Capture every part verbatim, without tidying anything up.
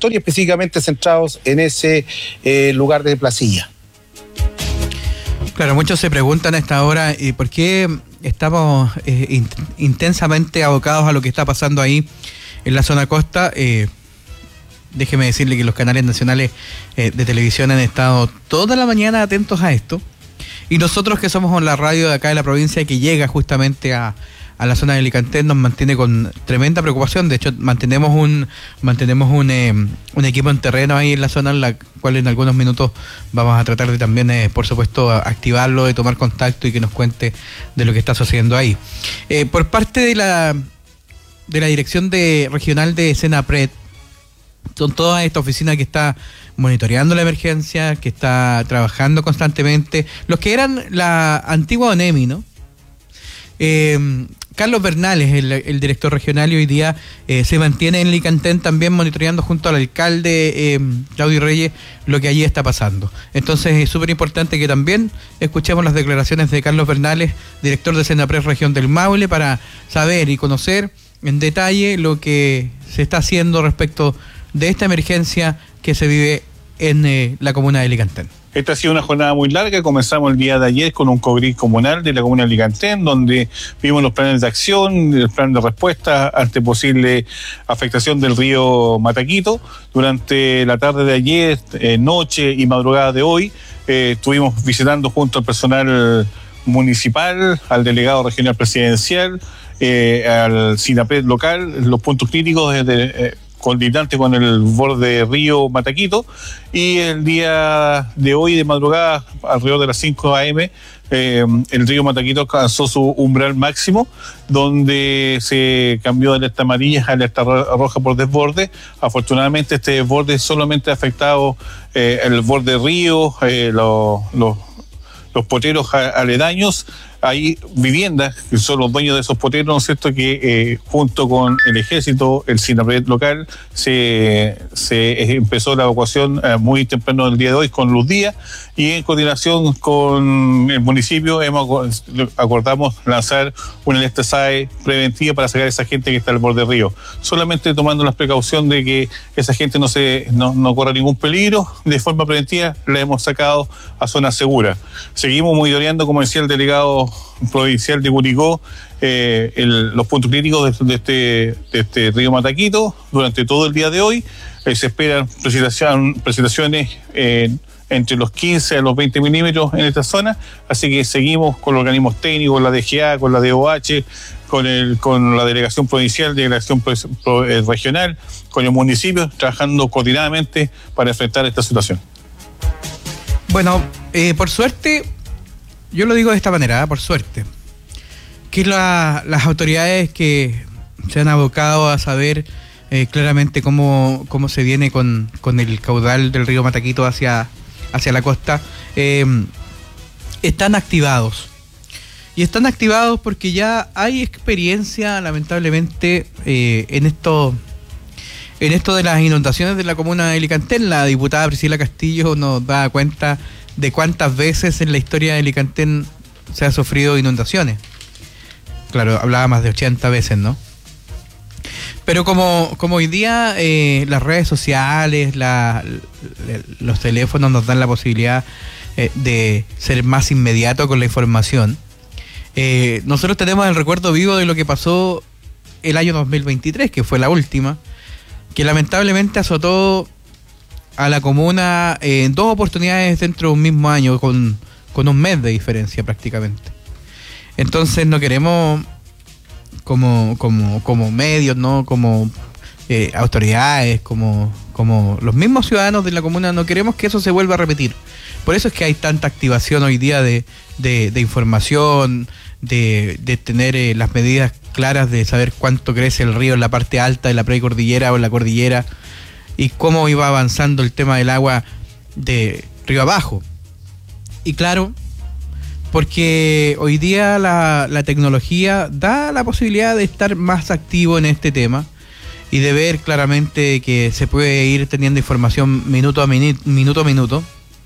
sector y específicamente centrados en ese eh, lugar de Placilla. Claro, muchos se preguntan a esta hora ¿y por qué estamos eh, in, intensamente abocados a lo que está pasando ahí en la zona costa? Eh, déjeme decirle que los canales nacionales eh, de televisión han estado toda la mañana atentos a esto, y nosotros que somos la radio de acá de la provincia que llega justamente a, a la zona de Alicantén nos mantiene con tremenda preocupación. De hecho, mantenemos un mantenemos un, eh, un equipo en terreno ahí en la zona, en la cual en algunos minutos vamos a tratar de también, eh, por supuesto, activarlo, de tomar contacto y que nos cuente de lo que está sucediendo ahí. Eh, por parte de la de la Dirección de Regional de Senapred, son toda esta oficina que está monitoreando la emergencia, que está trabajando constantemente, los que eran la antigua ONEMI, ¿no? Eh, Carlos Bernales, el, el director regional, y hoy día eh, se mantiene en Alicantén también monitoreando junto al alcalde eh, Claudio Reyes lo que allí está pasando. Entonces es súper importante que también escuchemos las declaraciones de Carlos Bernales, director de Senapred Región del Maule, para saber y conocer en detalle lo que se está haciendo respecto de esta emergencia que se vive en eh, la comuna de Alicantén. Esta ha sido una jornada muy larga. Comenzamos el día de ayer con un COGRID comunal de la comuna de Alicantén, donde vimos los planes de acción, el plan de respuesta ante posible afectación del río Mataquito. Durante la tarde de ayer, eh, noche y madrugada de hoy, eh, estuvimos visitando junto al personal municipal, al delegado regional presidencial, eh, al SINAPRED local, los puntos críticos desde... Eh, colindantes con el borde río Mataquito, y el día de hoy de madrugada alrededor de las cinco a eme eh, el río Mataquito alcanzó su umbral máximo, donde se cambió de alerta amarilla a alerta roja por desborde. Afortunadamente este desborde solamente ha afectado eh, el borde río, eh, los, los, los poteros aledaños. Hay viviendas que son los dueños de esos poteros, ¿no es cierto?, que eh, junto con el ejército, el SINAPRED local, se, se empezó la evacuación eh, muy temprano el día de hoy con Luz Día, y en coordinación con el municipio hemos acordamos lanzar una alerta S A E preventiva para sacar a esa gente que está al borde del río, solamente tomando la precaución de que esa gente no se no, no corra ningún peligro. De forma preventiva la hemos sacado a zona segura. Seguimos monitoreando, como decía el delegado provincial de Curicó, eh, el, los puntos críticos de, de, este, de este río Mataquito durante todo el día de hoy. Eh, se esperan precipitación, precipitaciones eh, entre los quince a los veinte milímetros en esta zona, así que seguimos con los organismos técnicos, con la D G A, con la D O H, con, el, con la delegación provincial, delegación pro, pro, eh, regional, con el municipio, trabajando coordinadamente para enfrentar esta situación. Bueno, eh, por suerte, yo lo digo de esta manera, ¿eh? por suerte, que la, las autoridades que se han abocado a saber eh, claramente cómo, cómo se viene con, con el caudal del río Mataquito hacia, hacia la costa, eh, están activados. Y están activados porque ya hay experiencia, lamentablemente, eh, en esto en esto de las inundaciones de la comuna de Alicantén. La diputada Priscila Castillo nos da cuenta de cuántas veces en la historia de Alicantén se ha sufrido inundaciones. Claro, hablaba más de ochenta veces, ¿no? Pero como, como hoy día eh, las redes sociales, la, los teléfonos nos dan la posibilidad eh, de ser más inmediato con la información, eh, nosotros tenemos el recuerdo vivo de lo que pasó el año dos mil veintitrés, que fue la última, que lamentablemente azotó a la comuna en eh, dos oportunidades dentro de un mismo año, con, con un mes de diferencia prácticamente. Entonces no queremos, como, como, como medios, ¿no? Como eh, autoridades, como, como los mismos ciudadanos de la comuna, no queremos que eso se vuelva a repetir. Por eso es que hay tanta activación hoy día de, de, de información, de, de tener eh, las medidas claras de saber cuánto crece el río en la parte alta de la precordillera o en la cordillera, y cómo iba avanzando el tema del agua de río abajo. Y claro, porque hoy día la, la tecnología da la posibilidad de estar más activo en este tema y de ver claramente que se puede ir teniendo información minuto a minu- minuto a minuto.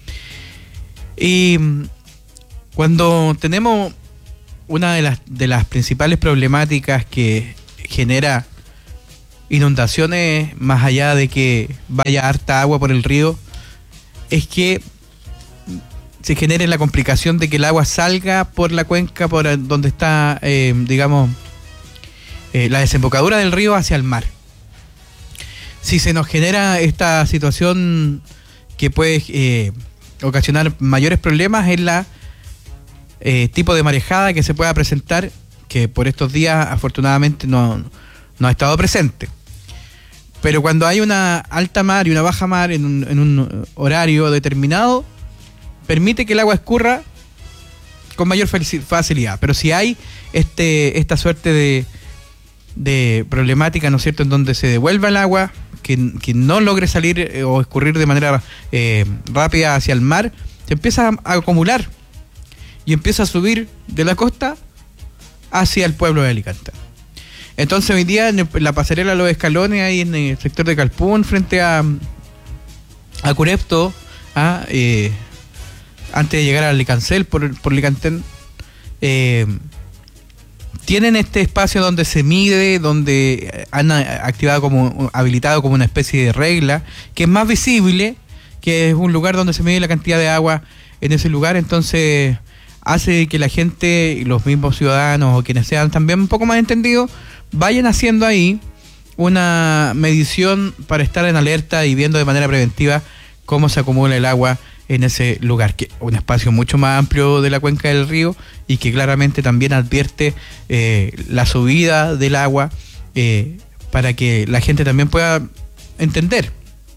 Y cuando tenemos una de las, de las principales problemáticas que genera inundaciones, más allá de que vaya harta agua por el río, es que se genere la complicación de que el agua salga por la cuenca, por donde está, eh, digamos, eh, la desembocadura del río hacia el mar. Si se nos genera esta situación que puede eh, ocasionar mayores problemas, es la eh, tipo de marejada que se pueda presentar, que por estos días afortunadamente no, no ha estado presente. Pero cuando hay una alta mar y una baja mar en un, en un horario determinado, permite que el agua escurra con mayor facilidad. Pero si hay este esta suerte de, de problemática, ¿no es cierto?, en donde se devuelva el agua, que, que no logre salir eh, o escurrir de manera eh, rápida hacia el mar, se empieza a, a acumular y empieza a subir de la costa hacia el pueblo de Alicante. Entonces hoy día en la pasarela Los Escalones, ahí en el sector de Calpún, frente a, a Curepto, a, eh, antes de llegar a Licancel por, por Licantén, eh, tienen este espacio donde se mide, donde han activado como, habilitado como una especie de regla, que es más visible, que es un lugar donde se mide la cantidad de agua en ese lugar. Entonces hace que la gente y los mismos ciudadanos o quienes sean también un poco más entendidos vayan haciendo ahí una medición para estar en alerta y viendo de manera preventiva cómo se acumula el agua en ese lugar, que es un espacio mucho más amplio de la cuenca del río y que claramente también advierte eh, la subida del agua eh, para que la gente también pueda entender.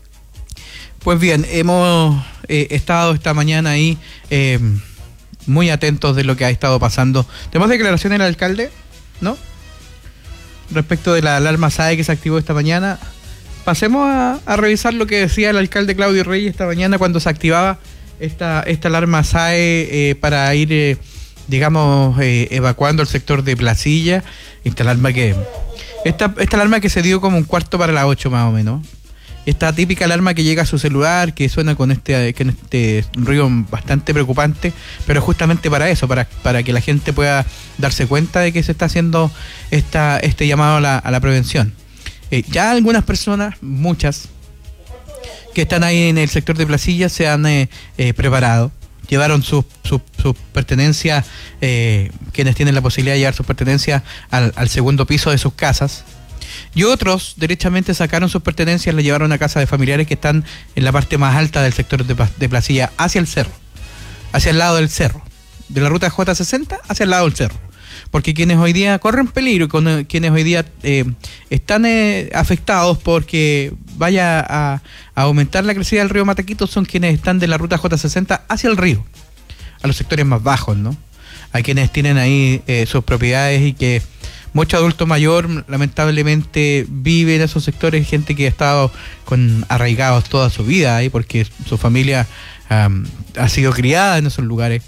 Pues bien, hemos eh, estado esta mañana ahí eh, muy atentos de lo que ha estado pasando. Tenemos declaraciones del alcalde, ¿no?, respecto de la alarma S A E que se activó esta mañana. Pasemos a, a revisar lo que decía el alcalde Claudio Reyes esta mañana cuando se activaba esta, esta alarma S A E eh, para ir, eh, digamos, eh, evacuando el sector de Placilla. Esta alarma que esta, esta alarma que se dio como un cuarto para las ocho más o menos. Esta típica alarma que llega a su celular, que suena con este, con este ruido bastante preocupante, pero justamente para eso, para, para que la gente pueda darse cuenta de que se está haciendo esta, este llamado a la, a la prevención. Eh, ya algunas personas, muchas, que están ahí en el sector de Placilla se han eh, eh, preparado, llevaron sus su, su pertenencias, eh, quienes tienen la posibilidad de llevar sus pertenencias al, al segundo piso de sus casas, y otros derechamente sacaron sus pertenencias, las llevaron a casa de familiares que están en la parte más alta del sector de, de Placilla, hacia el cerro, hacia el lado del cerro, de la ruta J sesenta hacia el lado del cerro. Porque quienes hoy día corren peligro, con, quienes hoy día eh, están eh, afectados porque vaya a, a aumentar la crecida del río Mataquito, son quienes están de la ruta J sesenta hacia el río, a los sectores más bajos, ¿no? Hay quienes tienen ahí eh, sus propiedades y que mucho adulto mayor lamentablemente vive en esos sectores, gente que ha estado con arraigados toda su vida ahí porque su familia um, ha sido criada en esos lugares.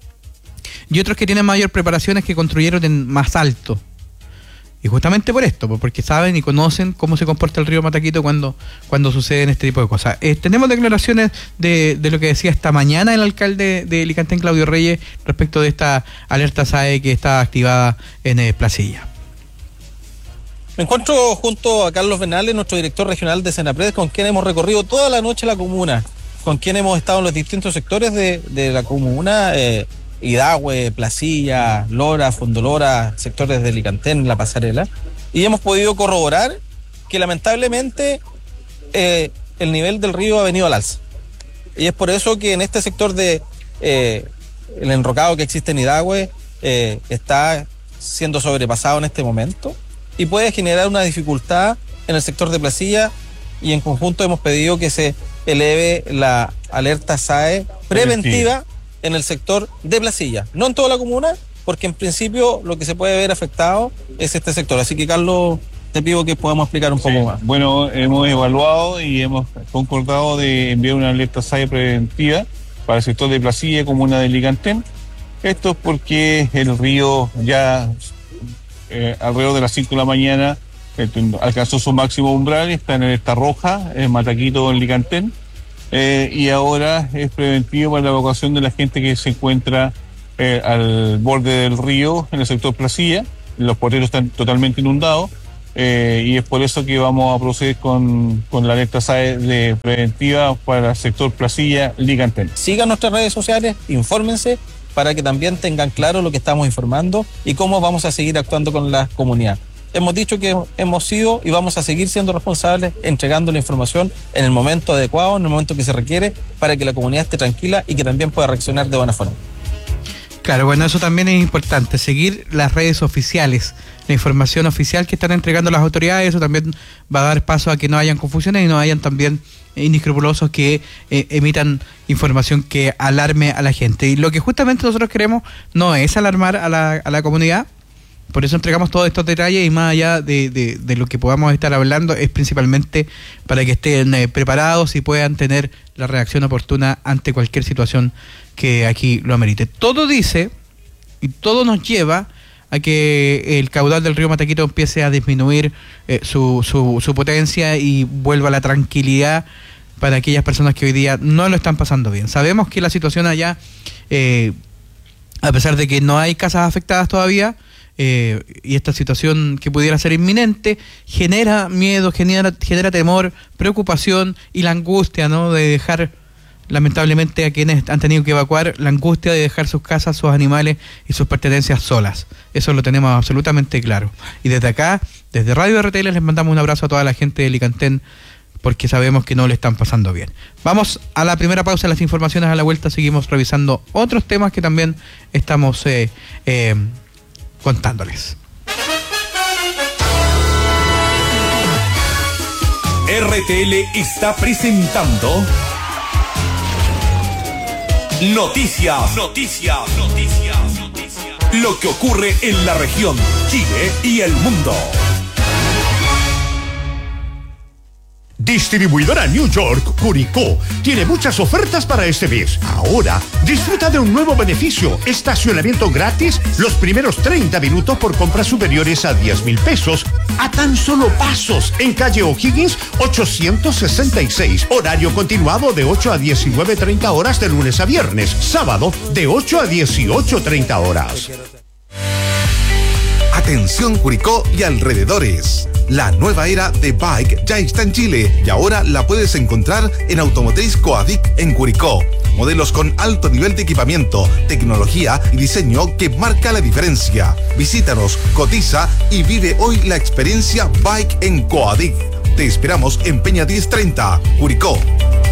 Y otros que tienen mayor preparaciones, que construyeron en más alto. Y justamente por esto, porque saben y conocen cómo se comporta el río Mataquito cuando, cuando suceden este tipo de cosas. Eh, tenemos declaraciones de, de lo que decía esta mañana el alcalde de Licantén, Claudio Reyes, respecto de esta alerta S A E que está activada en eh, Placilla. Me encuentro junto a Carlos Benales, nuestro director regional de Senapred, con quien hemos recorrido toda la noche la comuna, con quien hemos estado en los distintos sectores de, de la comuna, eh, Hidagüe, Placilla, Lora, Fondolora, sectores de Licantén, La Pasarela, y hemos podido corroborar que lamentablemente eh, el nivel del río ha venido al alza. Y es por eso que en este sector de eh, el enrocado que existe en Hidagüe eh, está siendo sobrepasado en este momento y puede generar una dificultad en el sector de Placilla, y en conjunto hemos pedido que se eleve la alerta S A E preventiva en el sector de Placilla, no en toda la comuna, porque en principio lo que se puede ver afectado es este sector. Así que, Carlos, te pido que podamos explicar un poco sí. más. Bueno, hemos evaluado y hemos concordado de enviar una alerta S A E preventiva para el sector de Placilla, comuna de Licantén. Esto es porque el río ya eh, alrededor de las cinco de la mañana eh, alcanzó su máximo umbral, está en esta roja, en Mataquito, en Licantén. Eh, y ahora es preventivo para la evacuación de la gente que se encuentra eh, al borde del río en el sector Placilla. Los porteros están totalmente inundados eh, y es por eso que vamos a proceder con, con la alerta S A E de preventiva para el sector Placilla Licantén. Sigan nuestras redes sociales, infórmense para que también tengan claro lo que estamos informando y cómo vamos a seguir actuando con la comunidad. Hemos dicho que hemos sido y vamos a seguir siendo responsables, entregando la información en el momento adecuado, en el momento que se requiere, para que la comunidad esté tranquila y que también pueda reaccionar de buena forma. Claro, bueno, eso también es importante, seguir las redes oficiales, la información oficial que están entregando las autoridades. Eso también va a dar paso a que no hayan confusiones y no hayan también inescrupulosos que eh, emitan información que alarme a la gente. Y lo que justamente nosotros queremos no es alarmar a la, a la comunidad, por eso entregamos todos estos detalles y más allá de, de, de lo que podamos estar hablando, es principalmente para que estén eh, preparados y puedan tener la reacción oportuna ante cualquier situación que aquí lo amerite. Todo dice y todo nos lleva a que el caudal del río Mataquito empiece a disminuir eh, su, su, su potencia y vuelva a la tranquilidad para aquellas personas que hoy día no lo están pasando bien. Sabemos que la situación allá, eh, a pesar de que no hay casas afectadas todavía, eh, y esta situación que pudiera ser inminente, genera miedo, genera, genera temor, preocupación y la angustia, ¿no?, de dejar lamentablemente a quienes han tenido que evacuar, la angustia de dejar sus casas, sus animales y sus pertenencias solas. Eso lo tenemos absolutamente claro. Y desde acá, desde Radio R T L, les mandamos un abrazo a toda la gente de Licantén, porque sabemos que no le están pasando bien. Vamos a la primera pausa de las informaciones. A la vuelta seguimos revisando otros temas que también estamos eh, eh, contándoles. R T L está presentando Noticias, noticias, noticias, noticias. Lo que ocurre en la región, Chile y el mundo. Distribuidora New York, Curicó, tiene muchas ofertas para este mes. Ahora, disfruta de un nuevo beneficio: estacionamiento gratis los primeros treinta minutos por compras superiores a diez mil pesos, a tan solo pasos, en calle O'Higgins ochocientos sesenta y seis. Horario continuado de ocho a diecinueve treinta horas de lunes a viernes. Sábado de ocho a dieciocho treinta horas. Atención Curicó y alrededores. La nueva era de Bike ya está en Chile y ahora la puedes encontrar en Automotriz Coadic en Curicó. Modelos con alto nivel de equipamiento, tecnología y diseño que marca la diferencia. Visítanos, cotiza y vive hoy la experiencia Bike en Coadic. Te esperamos en Peña diez treinta, Curicó.